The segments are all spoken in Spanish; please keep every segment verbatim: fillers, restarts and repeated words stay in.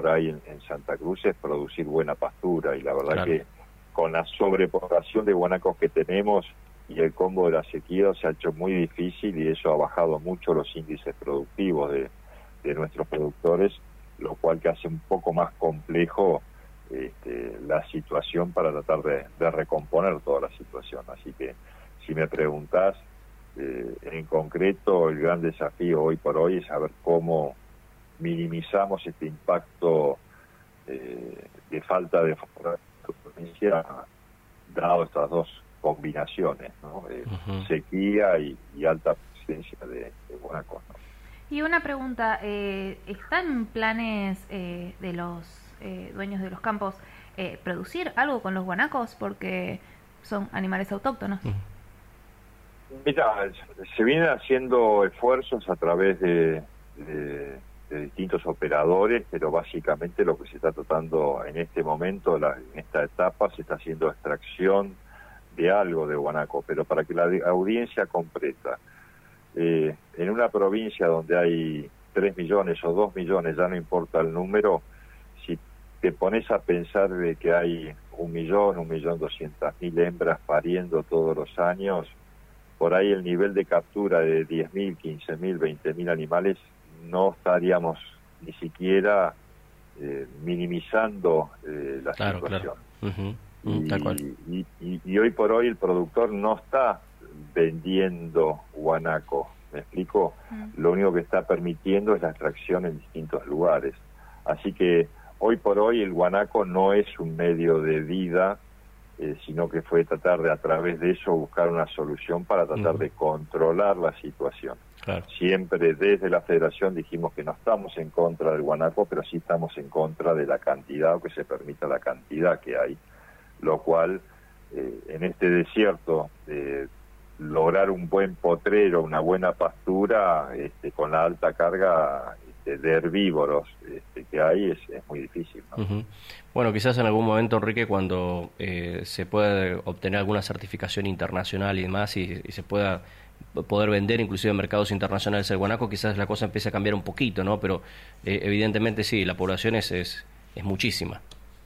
ahí en, en Santa Cruz es producir buena pastura, y la verdad Claro. que con la sobrepoblación de guanacos que tenemos y el combo de la sequía se ha hecho muy difícil, y eso ha bajado mucho los índices productivos de, de nuestros productores, lo cual que hace un poco más complejo este, la situación para tratar de, de recomponer toda la situación. Así que si me preguntás, eh, en concreto el gran desafío hoy por hoy es saber cómo minimizamos este impacto eh, de falta de provincia, dado estas dos combinaciones, ¿no? Eh, Uh-huh. sequía y, y alta presencia de, de guanacos, ¿no? Y una pregunta, eh, ¿están planes eh, de los eh, dueños de los campos eh, producir algo con los guanacos? Porque son animales autóctonos. Uh-huh. Mira, se vienen haciendo esfuerzos a través de, de, de distintos operadores, pero básicamente lo que se está tratando en este momento, la, en esta etapa, se está haciendo extracción de algo de guanaco, pero para que la audiencia comprenda, eh, en una provincia donde hay tres millones o dos millones, ya no importa el número, si te pones a pensar de que hay un millón, un millón doscientas mil hembras pariendo todos los años, por ahí el nivel de captura de diez mil, quince mil, veinte mil animales, no estaríamos ni siquiera eh, minimizando eh, la Claro, situación. claro. Uh-huh. Y, Tal cual. y, y, y hoy por hoy el productor no está vendiendo guanaco, ¿me explico? Mm. Lo único que está permitiendo es la extracción en distintos lugares. Así que hoy por hoy el guanaco no es un medio de vida, eh, sino que fue tratar de a través de eso buscar una solución para tratar uh-huh. de controlar la situación. Claro. Siempre desde la Federación dijimos que no estamos en contra del guanaco, pero sí estamos en contra de la cantidad, o que se permita la cantidad que hay, lo cual eh, en este desierto eh, lograr un buen potrero, una buena pastura este, con la alta carga este, de herbívoros este, que hay es, es muy difícil, ¿no? Uh-huh. Bueno, quizás en algún momento, Enrique, cuando eh, se pueda obtener alguna certificación internacional y demás, y, y se pueda poder vender inclusive en mercados internacionales el guanaco, quizás la cosa empiece a cambiar un poquito, ¿no? Pero eh, evidentemente sí, la población es, es, es muchísima.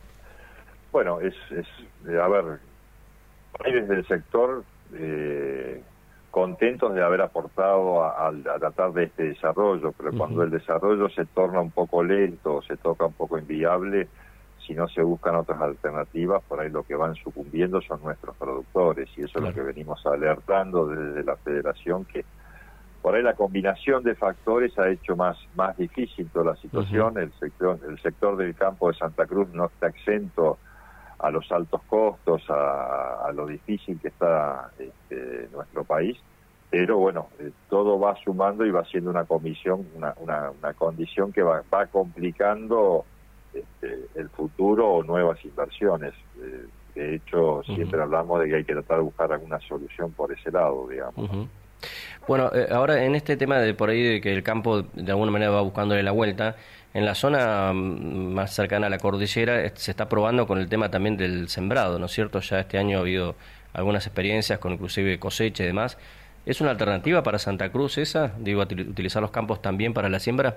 Bueno, es, es a ver, ahí desde el sector eh, contentos de haber aportado a, a, a tratar de este desarrollo, pero uh-huh. cuando el desarrollo se torna un poco lento, se toca un poco inviable, si no se buscan otras alternativas, por ahí lo que van sucumbiendo son nuestros productores, y eso claro. es lo que venimos alertando desde la Federación, que por ahí la combinación de factores ha hecho más más difícil toda la situación. Uh-huh. el sector el sector del campo de Santa Cruz no está exento a los altos costos, a, a lo difícil que está este, nuestro país, pero bueno, eh, todo va sumando y va siendo una comisión, una, una, una condición que va, va complicando este, el futuro o nuevas inversiones. Eh, de hecho, siempre uh-huh. hablamos de que hay que tratar de buscar alguna solución por ese lado, digamos. Uh-huh. Bueno, eh, ahora en este tema de por ahí de que el campo de alguna manera va buscándole la vuelta, en la zona más cercana a la cordillera se está probando con el tema también del sembrado, ¿no es cierto? Ya este año ha habido algunas experiencias con inclusive cosecha y demás. ¿Es una alternativa para Santa Cruz esa? Digo, utilizar los campos también para la siembra.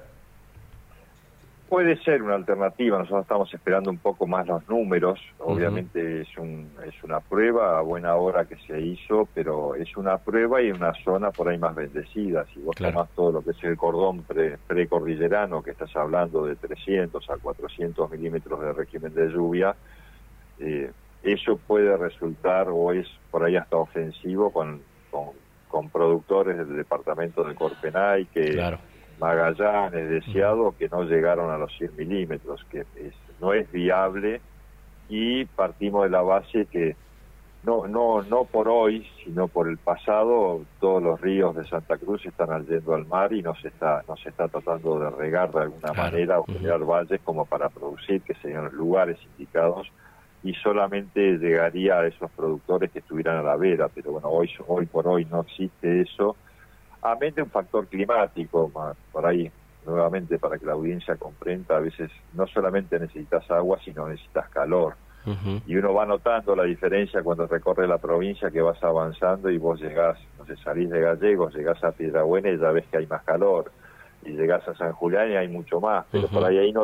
Puede ser una alternativa, nosotros estamos esperando un poco más los números, obviamente uh-huh. es un es una prueba a buena hora que se hizo, pero es una prueba y en una zona por ahí más bendecida. Si vos claro. tomás todo lo que es el cordón pre, precordillerano, que estás hablando de trescientos a cuatrocientos milímetros de régimen de lluvia, eh, eso puede resultar o es por ahí hasta ofensivo con, con, con productores del departamento de Corpenay que... Claro. Magallanes, Deseado, que no llegaron a los cien milímetros, que es, no es viable, y partimos de la base que no no no por hoy, sino por el pasado, todos los ríos de Santa Cruz están yendo al mar y no se está no se está tratando de regar de alguna claro. manera o generar uh-huh. valles como para producir, que serían los lugares indicados, y solamente llegaría a esos productores que estuvieran a la vera, pero bueno, hoy hoy por hoy no existe eso. Amén de un factor climático, por ahí, nuevamente para que la audiencia comprenda, a veces no solamente necesitas agua, sino necesitas calor. Uh-huh. Y uno va notando la diferencia cuando recorre la provincia, que vas avanzando y vos llegás, no sé, salís de Gallegos, llegás a Piedrabuena y ya ves que hay más calor, y llegás a San Julián y hay mucho más, pero uh-huh. por ahí, ahí no